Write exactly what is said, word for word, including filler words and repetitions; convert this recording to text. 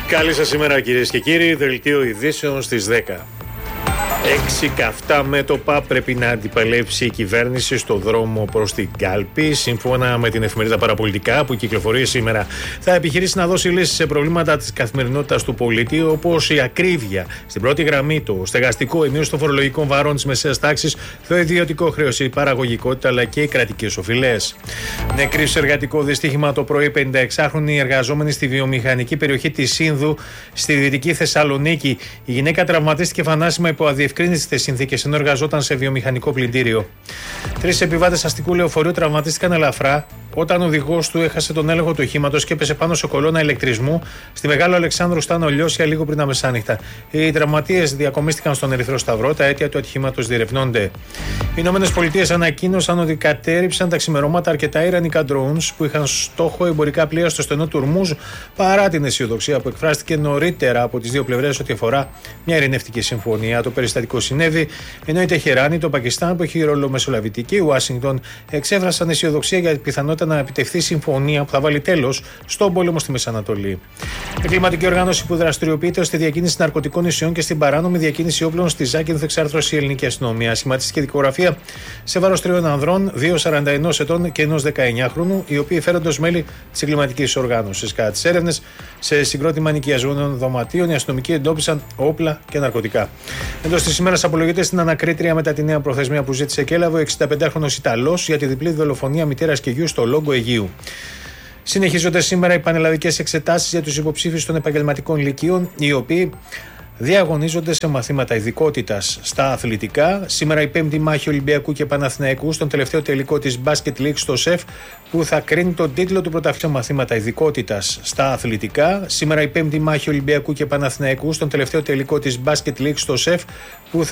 Καλή σας ημέρα κυρίες και κύριοι, δελτίο ειδήσεων στις δέκα. Έξι καυτά μέτωπα πρέπει να αντιπαλέψει η κυβέρνηση στο δρόμο προς την κάλπη. Σύμφωνα με την εφημερίδα Παραπολιτικά που κυκλοφορεί σήμερα, θα επιχειρήσει να δώσει λύσεις σε προβλήματα της καθημερινότητας του πολίτη, όπως η ακρίβεια στην πρώτη γραμμή, το στεγαστικό, η μείωση των φορολογικών βαρών της μεσαίας τάξης, το ιδιωτικό χρέος, η παραγωγικότητα αλλά και οι κρατικές οφειλές. Νεκρή σε εργατικό δυστύχημα το πρωί πενηνταεξάχρονη εργαζόμενη στη βιομηχανική περιοχή της Σύνδου στη Δυτική Θεσσαλονίκη. Η γυναίκα τραυματίστηκε φανάσιμα υπό αδιευκρίνητες συνθήκες ενώ εργαζόταν σε βιομηχανικό πλυντήριο. Τρεις επιβάτες αστικού λεωφορείου τραυματίστηκαν ελαφρά όταν ο οδηγός του έχασε τον έλεγχο του οχήματος και έπεσε πάνω σε κολόνα ηλεκτρισμού στη Μεγάλο Αλεξάνδρου Στάνο Λιώσια λίγο πριν τα μεσάνυχτα. Οι τραυματίες διακομίστηκαν στον Ερυθρό Σταυρό, τα αίτια του ατυχήματος διερευνώνται. Οι Ηνωμένες Πολιτείες ανακοίνωσαν ότι κατέρριψαν τα ξημερώματα αρκετά ιρανικά drones που είχαν στόχο εμπορικά πλοία στο στενό του Ορμούζ, παρά την αισιοδοξία που εκφράστηκε νωρίτερα από τις δύο πλευρές ότι αφορά μια ειρηνευτική συμφωνία. Το περιστατικό συνέβη ενώ η Τεχεράνη, το Πακιστάν που έχει ρόλο μεσολαβητική, η Ουάσιγκτον εξέφρασαν αισιοδοξία για την πιθανότητα να επιτευχθεί συμφωνία που θα βάλει τέλος στον πόλεμο στη Μέση Ανατολή. Εγκληματική οργάνωση που δραστηριοποιείται στη διακίνηση ναρκωτικών νησιών και στην παράνομη διακίνηση όπλων στη Ζάκυνθο εξάρθρωσε η ελληνική αστυνομία. Σχηματίστηκε δικογραφία σε βάρος τριών ανδρών, δύο σαράντα ενός ετών και ενός δεκαεννιάχρονου, οι οποίοι φέρονται ως μέλη της εγκληματικής οργάνωσης. Κατά τις έρευνες, σε συγκρότημα νοικιαζόμενων δωματίων, οι αστυνομικοί εντόπισαν όπλα και ναρκωτικά. Εντός της ημέρας απολογείται στην ανακρίτρια μετά τη νέα προθεσμία που ζήτησε και έλαβε ο εξηνταπεντάχρονος Ιταλός για τη διπλή δολοφονία μητέρας και γιου στο Λόγκο Αιγαίου. Συνεχίζονται σήμερα οι πανελλαδικές εξετάσεις για τους υποψήφιους των επαγγελματικών λυκείων, οι οποίοι διαγωνίζονται σε μαθήματα ειδικότητας στα αθλητικά. Σήμερα η πέμπτη μάχη Ολυμπιακού και Παναθηναϊκού στον τελευταίο τελικό της Basket League στο ΣΕΦ που θα κρίνει τον τίτλο του πρωταθλητή μαθήματα ειδικότητας στα αθλητικά. Σήμερα η πέμπτη μάχη Ολυμπιακού και Παναθηναϊκού στον τελευταίο τελικό της Basket League στο ΣΕΦ που θα